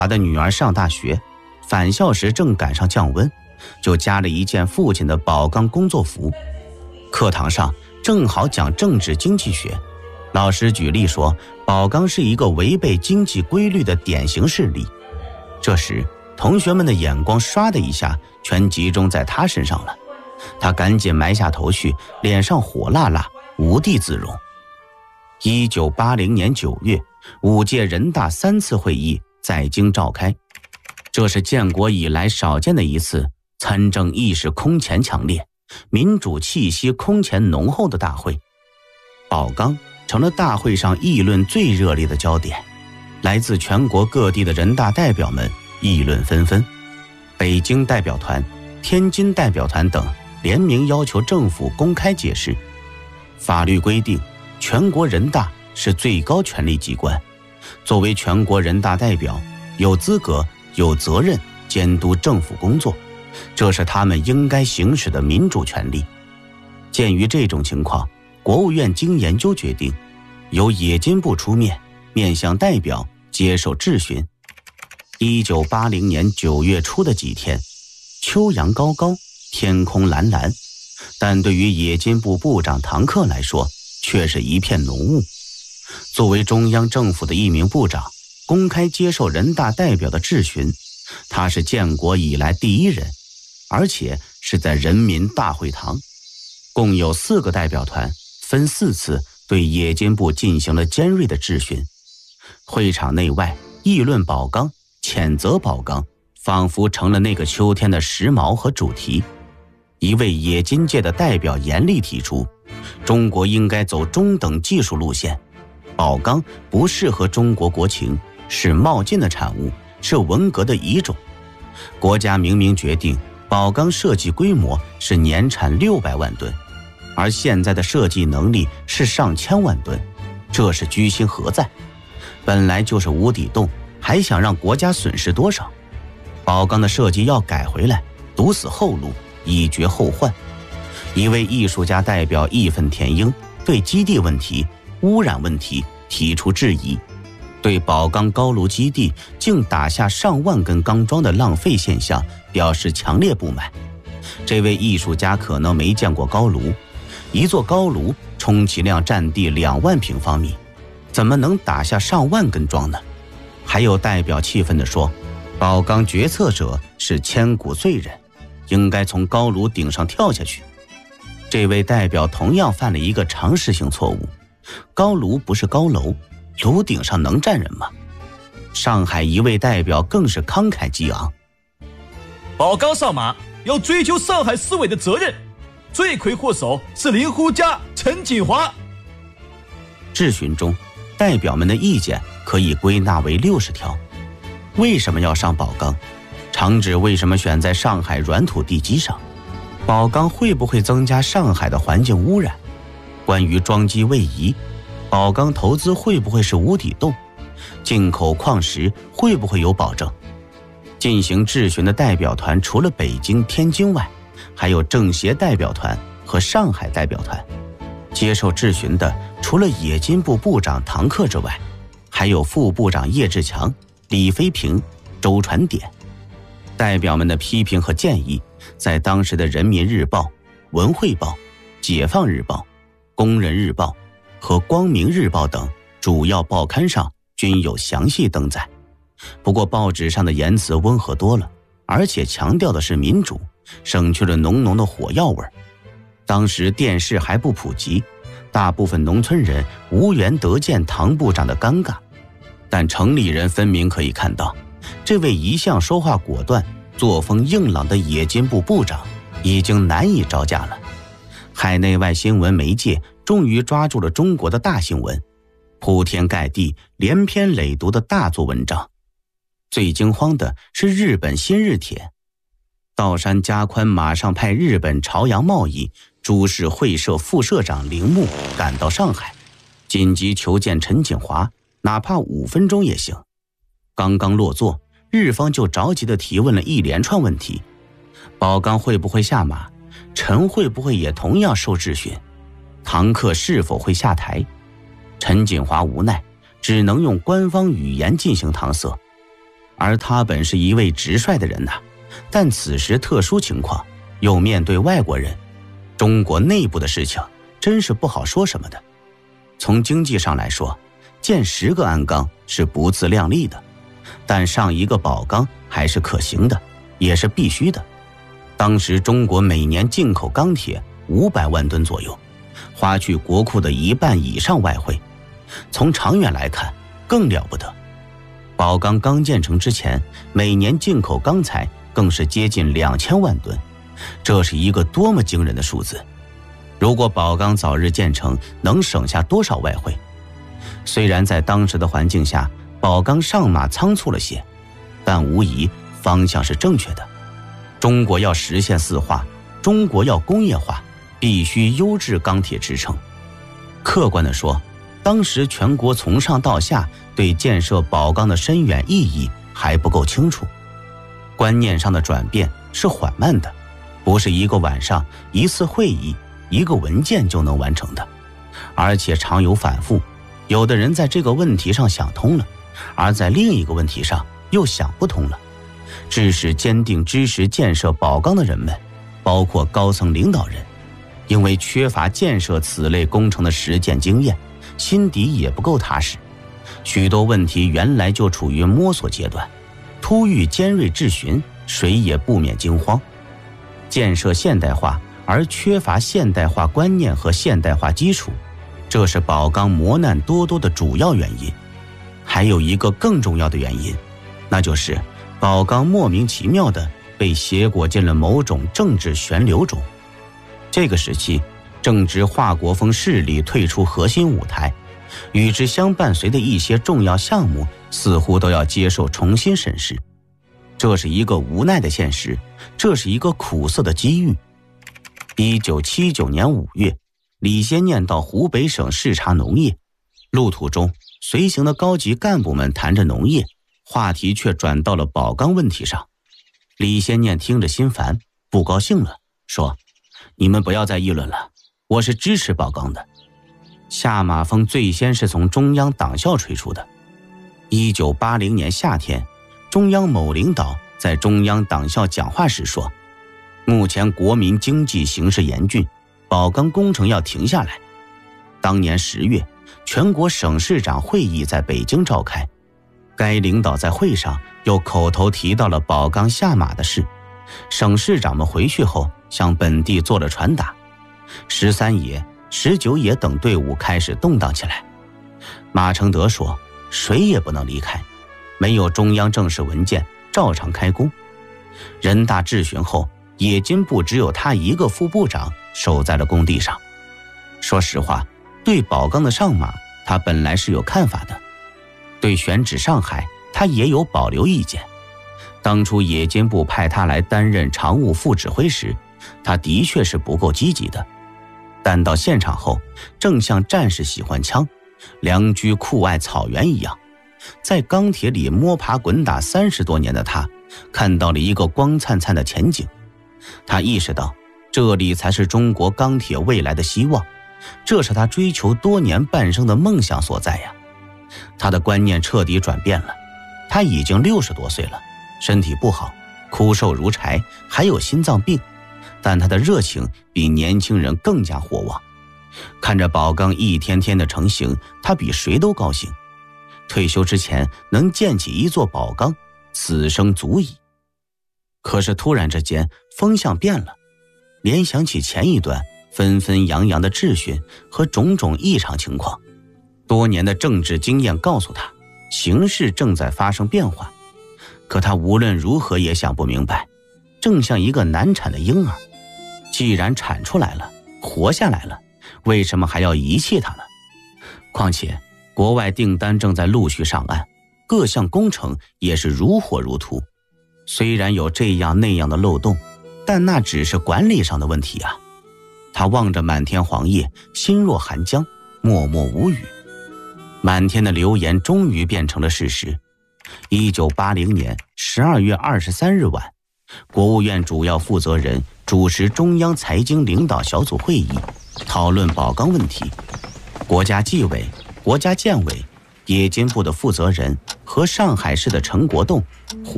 他的女儿上大学，返校时正赶上降温，就加了一件父亲的宝钢工作服。课堂上正好讲政治经济学，老师举例说宝钢是一个违背经济规律的典型事例。这时同学们的眼光唰的一下全集中在他身上了，他赶紧埋下头绪，脸上火辣辣，无地自容。1980年9月，5届人大3次会议在京召开，这是建国以来少见的一次参政意识空前强烈、民主气息空前浓厚的大会。宝钢成了大会上议论最热烈的焦点，来自全国各地的人大代表们议论纷纷。北京代表团、天津代表团等联名要求政府公开解释。法律规定，全国人大是最高权力机关，作为全国人大代表，有资格、有责任监督政府工作，这是他们应该行使的民主权利。鉴于这种情况，国务院经研究决定，由冶金部出面，面向代表接受质询。1980年9月初的几天，秋阳高高，天空蓝蓝，但对于冶金部部长唐克来说，却是一片浓雾。作为中央政府的一名部长，公开接受人大代表的质询，他是建国以来第一人，而且是在人民大会堂。共有4个代表团分4次对冶金部进行了尖锐的质询。会场内外议论宝钢，谴责宝钢，仿佛成了那个秋天的时髦和主题。一位冶金界的代表严厉提出，中国应该走中等技术路线，宝钢不适合中国国情，是冒进的产物，是文革的遗种。国家明明决定宝钢设计规模是年产600万吨，而现在的设计能力是上千万吨，这是居心何在？本来就是无底洞，还想让国家损失多少？宝钢的设计要改回来，堵死后路，以绝后患。一位艺术家代表义愤填膺，对基地问题、污染问题提出质疑，对宝钢高炉基地竟打下上万根钢桩的浪费现象表示强烈不满。这位艺术家可能没见过高炉，一座高炉充其量占地2万平方米，怎么能打下上万根桩呢？还有代表气愤地说，宝钢决策者是千古罪人，应该从高炉顶上跳下去。这位代表同样犯了一个常识性错误，高炉不是高楼，炉顶上能站人吗？上海一位代表更是慷慨激昂， 宝钢上马要追究上海市委的责任，罪魁祸首是林呼家、陈锦华。 质询中，代表们的意见可以归纳为60条。为什么要上宝钢？厂址为什么选在上海软土地基上？宝钢会不会增加上海的环境污染？关于装机位移，宝钢投资会不会是无底洞？进口矿石会不会有保证？进行质询的代表团除了北京、天津外，还有政协代表团和上海代表团。接受质询的除了冶金部部长唐克之外，还有副部长叶志强、李飞平、周传典。代表们的批评和建议在当时的人民日报、文汇报、解放日报、工人日报和光明日报等主要报刊上均有详细登载。不过报纸上的言辞温和多了，而且强调的是民主，省去了浓浓的火药味。当时电视还不普及，大部分农村人无缘得见唐部长的尴尬，但城里人分明可以看到，这位一向说话果断、作风硬朗的冶金部部长已经难以招架了。海内外新闻媒介终于抓住了中国的大新闻，铺天盖地、连篇累牍的大作文章。最惊慌的是日本新日帖，道山加宽马上派日本朝阳贸易株式会社副社长铃木赶到上海，紧急求见陈锦华，哪怕5分钟也行。刚刚落座，日方就着急地提问了一连串问题：宝钢会不会下马？陈会不会也同样受质询？唐克是否会下台？陈锦华无奈，只能用官方语言进行搪塞。 而他本是一位直率的人呐，但此时特殊情况，又面对外国人，中国内部的事情真是不好说什么的。从经济上来说，建10个鞍钢是不自量力的，但上一个宝钢还是可行的，也是必须的。当时中国每年进口钢铁500万吨左右，花去国库的1半以上外汇。从长远来看更了不得，宝钢刚建成之前，每年进口钢材更是接近2000万吨，这是一个多么惊人的数字。如果宝钢早日建成，能省下多少外汇？虽然在当时的环境下，宝钢上马仓促了些，但无疑方向是正确的。中国要实现4化，中国要工业化，必须优质钢铁支撑。客观地说，当时全国从上到下对建设宝钢的深远意义还不够清楚，观念上的转变是缓慢的，不是一个晚上、一次会议、一个文件就能完成的，而且常有反复。有的人在这个问题上想通了，而在另一个问题上又想不通了，致使坚定支持建设宝钢的人们，包括高层领导人，因为缺乏建设此类工程的实践经验，心底也不够踏实，许多问题原来就处于摸索阶段，突遇尖锐质询，谁也不免惊慌。建设现代化而缺乏现代化观念和现代化基础，这是宝钢磨难多多的主要原因。还有一个更重要的原因，那就是宝钢莫名其妙地被挟裹进了某种政治旋流中。这个时期，正值华国锋势力退出核心舞台，与之相伴随的一些重要项目似乎都要接受重新审视。这是一个无奈的现实，这是一个苦涩的机遇。1979年5月，李先念到湖北省视察农业，路途中随行的高级干部们谈着农业，话题却转到了宝钢问题上。李先念听着心烦，不高兴了，说：“你们不要再议论了，我是支持宝钢的。”下马风最先是从中央党校吹出的。1980年夏天，中央某领导在中央党校讲话时说：“目前国民经济形势严峻，宝钢工程要停下来。”当年10月，全国省市长会议在北京召开，该领导在会上又口头提到了宝钢下马的事。省市长们回去后向本地做了传达，13野、19野等队伍开始动荡起来。马承德说：“谁也不能离开，没有中央正式文件，照常开工。”人大质询后，冶金部只有他一个副部长守在了工地上。说实话，对宝钢的上马，他本来是有看法的；对选址上海，他也有保留意见。当初冶金部派他来担任常务副指挥时，他的确是不够积极的。但到现场后，正像战士喜欢枪，良驹酷爱草原一样，在钢铁里摸爬滚打30多年的他，看到了一个光灿灿的前景。他意识到，这里才是中国钢铁未来的希望，这是他追求多年半生的梦想所在呀。他的观念彻底转变了，他已经60多岁了，身体不好，枯瘦如柴，还有心脏病，但他的热情比年轻人更加火旺。看着宝钢一天天的成型，他比谁都高兴。退休之前能建起一座宝钢，此生足矣。可是突然之间，风向变了，联想起前一段纷纷扬扬的质询和种种异常情况，多年的政治经验告诉他，形势正在发生变化。可他无论如何也想不明白，正像一个难产的婴儿，既然产出来了，活下来了，为什么还要遗弃它呢？况且国外订单正在陆续上岸，各项工程也是如火如荼。虽然有这样那样的漏洞，但那只是管理上的问题啊。他望着满天黄叶，心若寒江，默默无语。满天的流言终于变成了事实。1980年12月23日晚，国务院主要负责人主持中央财经领导小组会议，讨论宝钢问题。国家纪委、国家建委冶金部的负责人和上海市的陈国栋